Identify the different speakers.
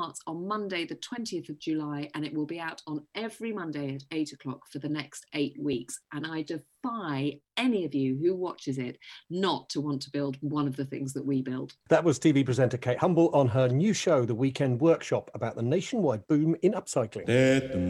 Speaker 1: starts on Monday, the 20th of July, and it will be out on every Monday at 8 o'clock for the next 8 weeks. And I defy any of you who watches it not to want to build one of the things that we build.
Speaker 2: That was TV presenter Kate Humble on her new show, The Weekend Workshop, about the nationwide boom in upcycling.